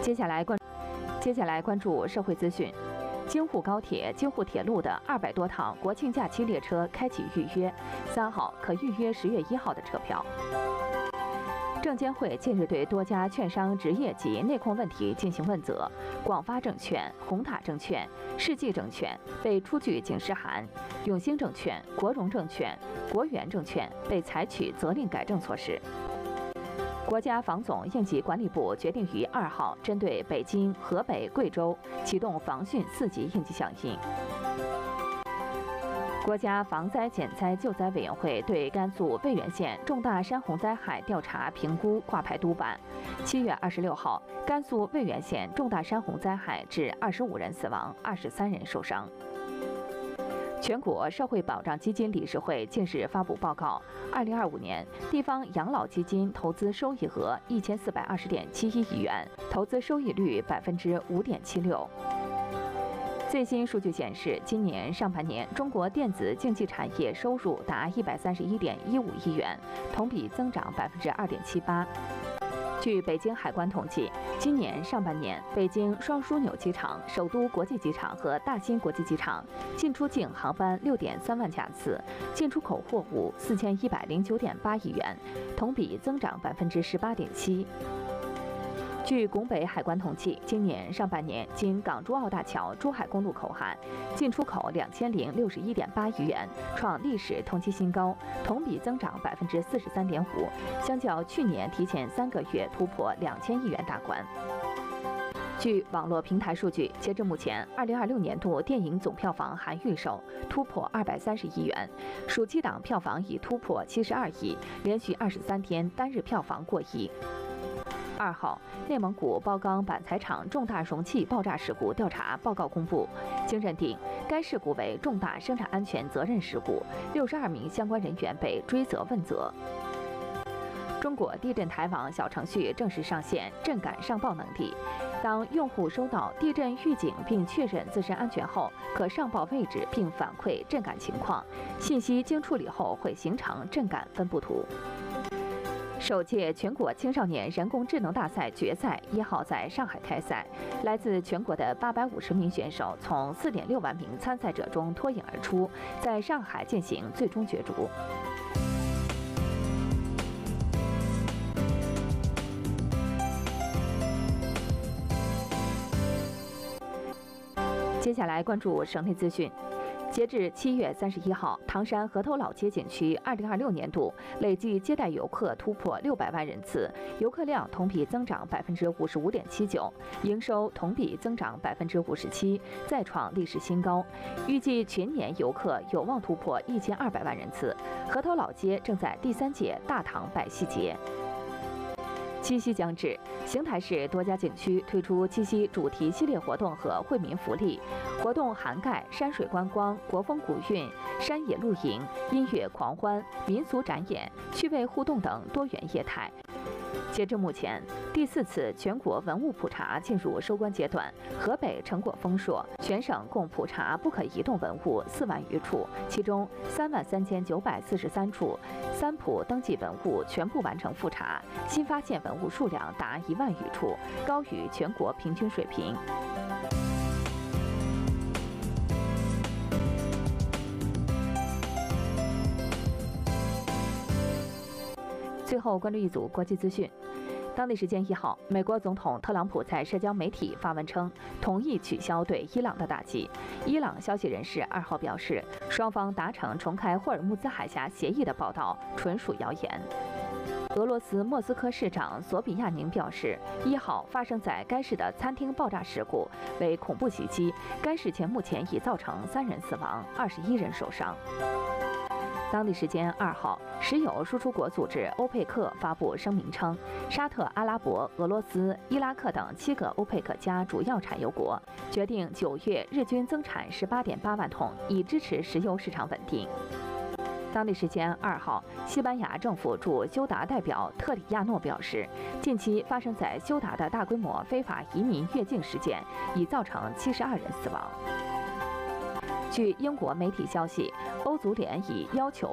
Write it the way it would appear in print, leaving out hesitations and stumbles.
接下来关注社会资讯。京沪高铁、京沪铁路的200多趟国庆假期列车开启预约，3号可预约10月1号的车票。证监会近日对多家券商执业及内控问题进行问责，广发证券、宏塔证券、世纪证券被出具警示函，永兴证券、国融证券、国元证券被采取责令改正措施。国家防总应急管理部决定于2号针对北京、河北、贵州启动防汛4级应急响应。国家防灾减灾救灾委员会对甘肃渭源县重大山洪灾害调查评估挂牌督办。7月26号，甘肃渭源县重大山洪灾害致25人死亡，23人受伤。全国社会保障基金理事会近日发布报告，2025年地方养老基金投资收益额1420.71亿元，投资收益率5.76%。最新数据显示，今年上半年中国电子竞技产业收入达131.15亿元，同比增长2.78%。据北京海关统计，今年上半年，北京双枢纽机场、首都国际机场和大兴国际机场进出境航班6.3万架次，进出口货物4109.8亿元，同比增长18.7%。据拱北海关统计，今年上半年经港珠澳大桥珠海公路口岸进出口2061.8亿元，创历史同期新高，同比增长43.5%，相较去年提前3个月突破2000亿元大关。据网络平台数据，截至目前，2026年度电影总票房含预售突破230亿元，暑期档票房已突破72亿，连续23天单日票房过亿。2号，内蒙古包钢板材厂重大容器爆炸事故调查报告公布，经认定，该事故为重大生产安全责任事故，62名相关人员被追责问责。中国地震台网小程序正式上线震感上报能力，当用户收到地震预警并确认自身安全后，可上报位置并反馈震感情况，信息经处理后会形成震感分布图。首届全国青少年人工智能大赛决赛1号在上海开赛，来自全国的850名选手从4.6万名参赛者中脱颖而出，在上海进行最终角逐。接下来关注省内资讯。截至7月31号，唐山河头老街景区2026年度累计接待游客突破600万人次，游客量同比增长55.79%，营收同比增长57%，再创历史新高。预计全年游客有望突破1200万人次。河头老街正在第3届大唐百戏节。七夕将至，邢台市多家景区推出七夕主题系列活动和惠民福利，活动涵盖山水观光、国风古韵、山野露营、音乐狂欢、民俗展演、趣味互动等多元业态。截至目前，第4次全国文物普查进入收官阶段，河北成果丰硕，全省共普查不可移动文物4万余处，其中33943处三普登记文物全部完成复查，新发现文物数量达1万余处，高于全国平均水平。最后关注一组国际资讯。当地时间1号，美国总统特朗普在社交媒体发文称，同意取消对伊朗的打击。伊朗消息人士2号表示，双方达成重开霍尔木兹海峡协议的报道纯属谣言。俄罗斯莫斯科市长索比亚宁表示，1号发生在该市的餐厅爆炸事故为恐怖袭击，该事件目前已造成3人死亡，21人受伤。当地时间2号，石油输出国组织欧佩克发布声明称，沙特阿拉伯、俄罗斯、伊拉克等7个欧佩克加主要产油国决定9月日均增产18.8万桶，以支持石油市场稳定。当地时间2号，西班牙政府驻休达代表特里亚诺表示，近期发生在休达的大规模非法移民越境事件已造成72人死亡。据英国媒体消息，欧足联已要求